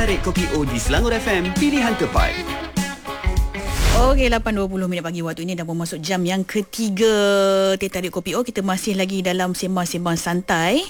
Tarik Kopi O di Selangor FM, pilihan tepat. Okey, 8.20 minit pagi waktu ini dah memasuk jam yang ketiga Teh Tarik Kopi O. Kita masih lagi dalam sembang-sembang santai.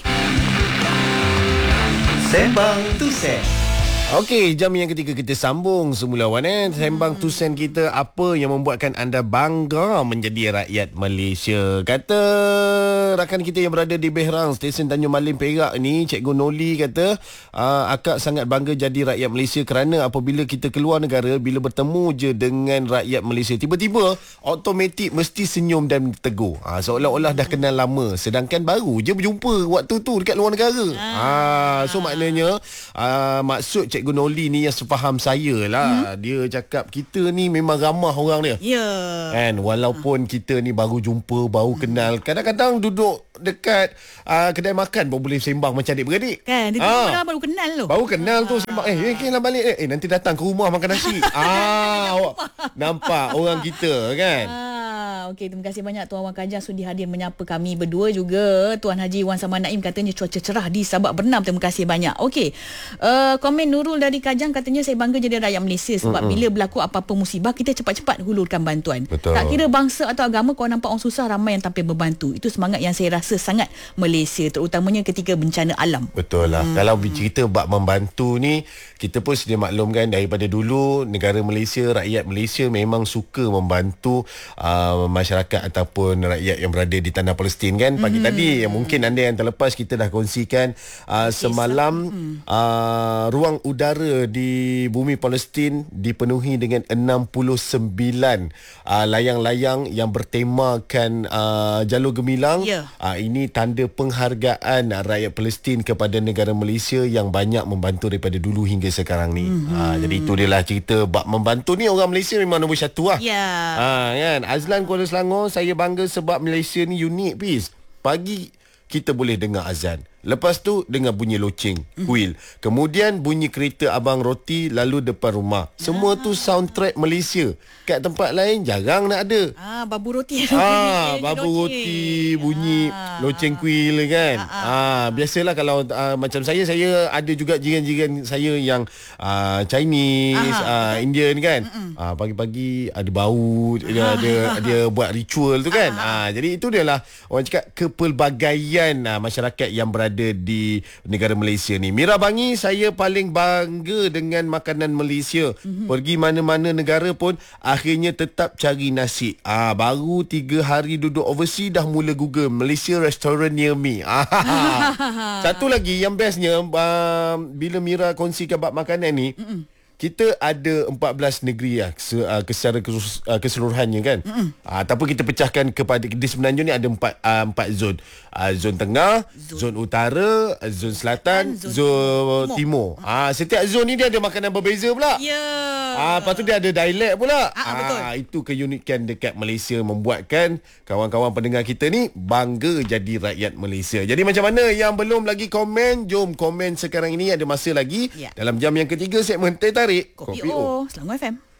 Sembang Tusen. Okey, jam yang ketiga kita sambung semula Wan. Sembang Tusen kita, apa yang membuatkan anda bangga menjadi rakyat Malaysia? Kata rakan kita yang berada di Behrang, stesen Tanjung Malim Perak ni, Cikgu Noli kata, akak sangat bangga jadi rakyat Malaysia kerana apabila kita keluar negara, bila bertemu je dengan rakyat Malaysia, tiba-tiba automatik mesti senyum dan tegur. Seolah-olah dah kenal lama, sedangkan baru je berjumpa waktu tu dekat luar negara. So maknanya maksud Cikgu Noli ni yang sepaham saya lah. Dia cakap kita ni memang ramah orang dia. Ya. Kan, walaupun kita ni baru jumpa, baru kenal, kadang-kadang duduk dekat kedai makan pun boleh sembang macam adik-beradik. Kan, dia baru kenal tu. Baru kenal tu sembang. Lah balik. Nanti datang ke rumah makan nasi. Nampak orang kita kan. Okey, terima kasih banyak Tuan Wan Kajang sudi hadir menyapa kami berdua juga. Tuan Haji Wan Sama Naim katanya cuaca cerah di Sabak Bernam. Terima kasih banyak. Okey. Komen Nurul dari Kajang katanya, saya bangga jadi rakyat Malaysia sebab bila berlaku apa-apa musibah, kita cepat-cepat hulurkan bantuan. Betul. Tak kira bangsa atau agama, kalau nampak orang susah, ramai yang tampil membantu. Itu semangat yang saya rasa sangat Malaysia, terutamanya ketika bencana alam. Betul lah. Kalau bercerita bab membantu ni, kita pun sedia maklumkan daripada dulu negara Malaysia, rakyat Malaysia memang suka membantu masyarakat ataupun rakyat yang berada di tanah Palestin kan. Pagi tadi mungkin anda yang terlepas, kita dah kongsikan semalam ruang udara di bumi Palestin dipenuhi dengan 69 layang-layang yang bertemakan jalur gemilang. Ini tanda penghargaan rakyat Palestin kepada negara Malaysia yang banyak membantu daripada dulu hingga sekarang ni. Jadi itu dia lah cerita bab membantu ni, orang Malaysia memang nombor satu lah. Kan? Azlan Kuala Selangor, saya bangga sebab Malaysia ni unik Pis. Pagi kita boleh dengar azan, lepas tu dengar bunyi loceng, kuil, kemudian bunyi kereta abang roti lalu depan rumah. Semua tu soundtrack Malaysia. Kat tempat lain jarang nak ada. Babu roti. Babu roti bunyi loceng kuil kan. Biasalah kalau macam saya ada juga jiran-jiran saya yang Chinese, Indian kan. Pagi-pagi ada bau, dia buat ritual tu kan. Jadi itu dia lah orang cakap kepelbagaian masyarakat yang berada di negara Malaysia ni. Mira Bangi, saya paling bangga dengan makanan Malaysia. Pergi mana-mana negara pun akhirnya tetap cari nasi. Baru 3 hari duduk overseas dah mula Google Malaysia restaurant near me. Satu lagi yang bestnya, bila Mira kongsikan bab makanan ni, kita ada 14 negeri lah secara keseluruhannya kan. Ataupun kita pecahkan kepada di Semenanjung ni ada 4 zon. Zon tengah, zon utara, zon selatan, zon timur. Setiap zon ni dia ada makanan berbeza pula. Lepas tu dia ada dialek pula. Betul. Itu keunikan dekat Malaysia, membuatkan kawan-kawan pendengar kita ni bangga jadi rakyat Malaysia. Jadi macam mana yang belum lagi komen, jom komen sekarang ini, ada masa lagi. Dalam jam yang ketiga segmen Teh Tarik Kopi O Selangor FM.